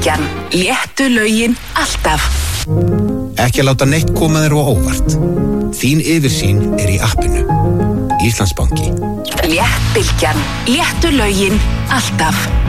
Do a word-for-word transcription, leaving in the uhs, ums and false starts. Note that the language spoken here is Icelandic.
Léttbylgjan, léttu lögin alltaf. Ekki að láta neitt koma þér á óvart. Þín yfirsýn er í appinu. Íslandsbanki. Léttbylgjan, léttu lögin alltaf.